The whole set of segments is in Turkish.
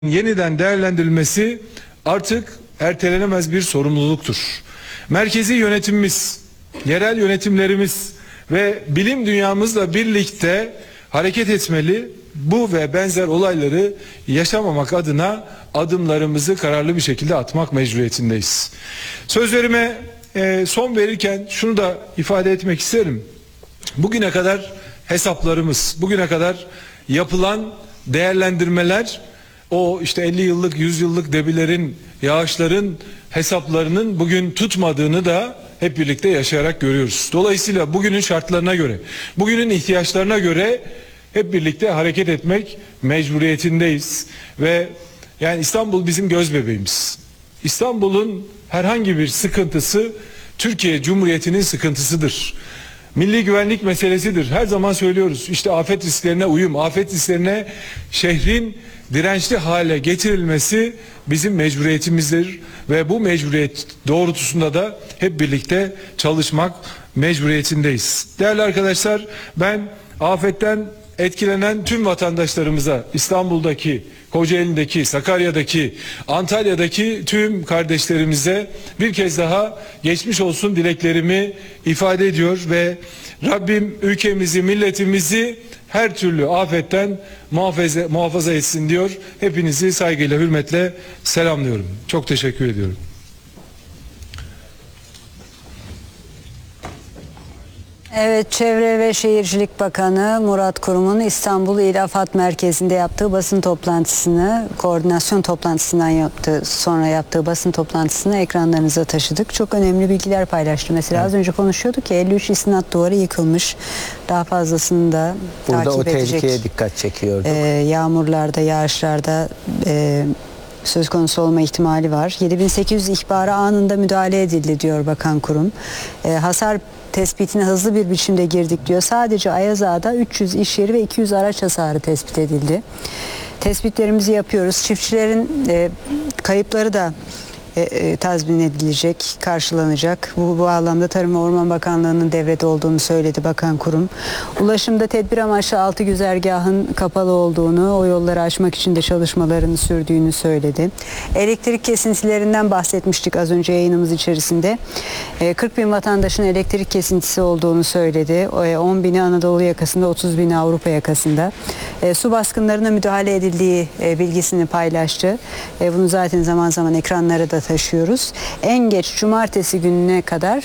yeniden değerlendirilmesi artık ertelenemez bir sorumluluktur. Merkezi yönetimimiz, yerel yönetimlerimiz ve bilim dünyamızla birlikte hareket etmeli. Bu ve benzer olayları yaşamamak adına adımlarımızı kararlı bir şekilde atmak mecburiyetindeyiz. Sözlerime son verirken şunu da ifade etmek isterim. Bugüne kadar hesaplarımız, bugüne kadar yapılan değerlendirmeler, o işte 50 yıllık, 100 yıllık debilerin, yağışların hesaplarının bugün tutmadığını da hep birlikte yaşayarak görüyoruz. Dolayısıyla bugünün şartlarına göre, bugünün ihtiyaçlarına göre hep birlikte hareket etmek mecburiyetindeyiz. Ve yani İstanbul bizim göz bebeğimiz. İstanbul'un herhangi bir sıkıntısı Türkiye Cumhuriyeti'nin sıkıntısıdır. Milli güvenlik meselesidir. Her zaman söylüyoruz. İşte afet risklerine uyum, afet risklerine şehrin dirençli hale getirilmesi bizim mecburiyetimizdir ve bu mecburiyet doğrultusunda da hep birlikte çalışmak mecburiyetindeyiz. Değerli arkadaşlar, ben afetten etkilenen tüm vatandaşlarımıza, İstanbul'daki, Kocaeli'ndeki, Sakarya'daki, Antalya'daki tüm kardeşlerimize bir kez daha geçmiş olsun dileklerimi ifade ediyor ve Rabbim ülkemizi, milletimizi her türlü afetten muhafaza etsin diyor. Hepinizi saygıyla, hürmetle selamlıyorum. Çok teşekkür ediyorum. Evet, Çevre ve Şehircilik Bakanı Murat Kurum'un İstanbul İl Afat Merkezi'nde yaptığı basın toplantısını, koordinasyon toplantısından sonra yaptığı basın toplantısını ekranlarınıza taşıdık. Çok önemli bilgiler paylaştı. Mesela az önce konuşuyorduk ya, 53 istinat duvarı yıkılmış. Daha fazlasını da burada takip o edecek. tehlikeye dikkat çekiyorduk. Yağmurlarda, yağışlarda söz konusu olma ihtimali var. 7800 ihbara anında müdahale edildi diyor Bakan Kurum. Hasar tespitine hızlı bir biçimde girdik diyor. Sadece Ayaz Ağa'da 300 iş yeri ve 200 araç hasarı tespit edildi. Tespitlerimizi yapıyoruz. Çiftçilerin kayıpları da tazmin edilecek, karşılanacak. Bu bağlamda Tarım ve Orman Bakanlığı'nın devrede olduğunu söyledi Bakan Kurum. Ulaşımda tedbir amaçlı 6 güzergahın kapalı olduğunu, o yolları açmak için de çalışmalarını sürdüğünü söyledi. Elektrik kesintilerinden bahsetmiştik az önce yayınımız içerisinde. 40 bin vatandaşın elektrik kesintisi olduğunu söyledi. 10 bini Anadolu yakasında, 30 bini Avrupa yakasında. Su baskınlarına müdahale edildiği bilgisini paylaştı. Bunu zaten zaman zaman ekranlara da taşıyoruz. En geç cumartesi gününe kadar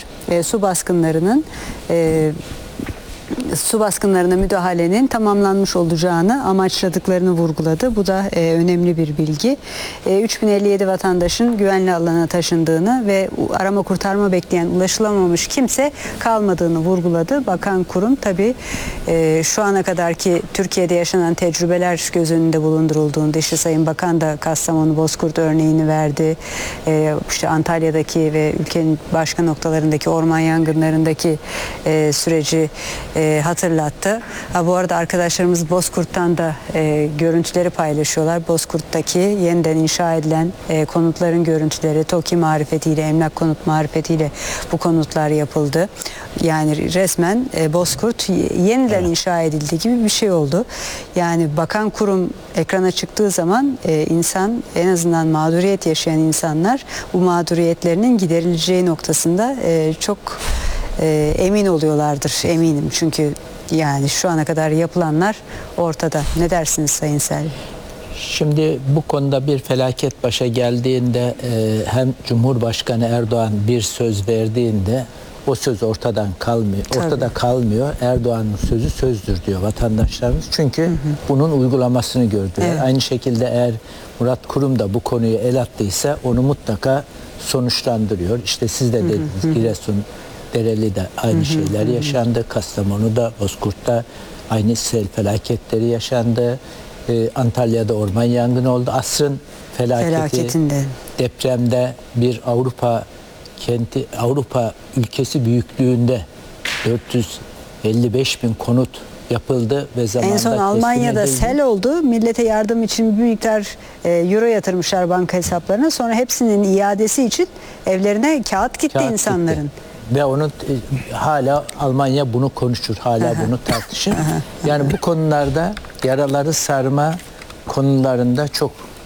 su baskınlarına müdahalenin tamamlanmış olacağını amaçladıklarını vurguladı. Bu da önemli bir bilgi. 3057 vatandaşın güvenli alana taşındığını ve arama kurtarma bekleyen ulaşılamamış kimse kalmadığını vurguladı. Bakan Kurum tabii şu ana kadarki Türkiye'de yaşanan tecrübeler göz önünde bulundurulduğunda, işte Sayın Bakan da Kastamonu Bozkurt örneğini verdi. İşte Antalya'daki ve ülkenin başka noktalarındaki orman yangınlarındaki süreci hatırlattı. Bu arada arkadaşlarımız Bozkurt'tan da görüntüleri paylaşıyorlar. Bozkurt'taki yeniden inşa edilen konutların görüntüleri, TOKİ marifetiyle, emlak konut marifetiyle bu konutlar yapıldı. Yani resmen Bozkurt yeniden inşa edildiği gibi bir şey oldu. Yani Bakan Kurum ekrana çıktığı zaman insan, en azından mağduriyet yaşayan insanlar bu mağduriyetlerinin giderileceği noktasında çok emin oluyorlardır, eminim. Çünkü yani şu ana kadar yapılanlar ortada. Ne dersiniz Sayın Selvi? Şimdi bu konuda bir felaket başa geldiğinde hem Cumhurbaşkanı Erdoğan bir söz verdiğinde o söz ortadan kalmıyor. Tabii. Ortada kalmıyor. Erdoğan'ın sözü sözdür diyor vatandaşlarımız. Çünkü bunun uygulamasını gördüler. Evet. Aynı şekilde eğer Murat Kurum da bu konuyu el attıysa onu mutlaka sonuçlandırıyor. İşte siz de dediniz, Giresun, Dereli'de aynı şeyler yaşandı. Kastamonu'da, Bozkurt'ta aynı sel felaketleri yaşandı. Antalya'da orman yangını oldu. Asrın Felaketinde. Depremde bir Avrupa ülkesi büyüklüğünde 455 bin konut yapıldı ve zamanında en son Almanya'da sel oldu. Millete yardım için bir miktar euro yatırmışlar banka hesaplarına. Sonra hepsinin iadesi için evlerine kağıt gitti insanların. Gitti. Ve onun hala Almanya bunu konuşur, hala bunu tartışır. Yani bu konularda yaraları sarma konularında çok